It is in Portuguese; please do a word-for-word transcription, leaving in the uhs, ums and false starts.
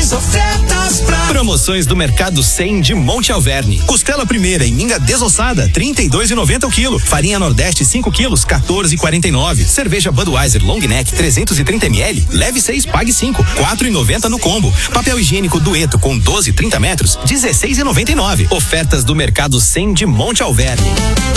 mais ofertas pra... Promoções do Mercado cem de Monte Alverne. Costela primeira e minga desossada, trinta e dois e noventa o quilo. Farinha Nordeste cinco quilos, quatorze e quarenta e nove. Cerveja Budweiser Long Neck trezentos e trinta mililitros, leve seis, pague cinco, quatro e noventa no combo. Papel higiênico Dueto com doze e trinta metros, dezesseis e noventa e nove. Ofertas do Mercado cem de Monte Alverne.